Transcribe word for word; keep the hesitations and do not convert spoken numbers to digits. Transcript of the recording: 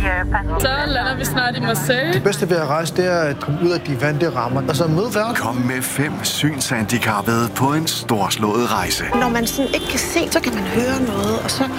Japan. Så lander vi snart i Marseille. Det bedste ved at rejse, det er at komme ud af de vante rammer, og så møde verden. Kom med fem synshandicappede på en storslået rejse. Når man sådan ikke kan se, så kan man høre noget, og så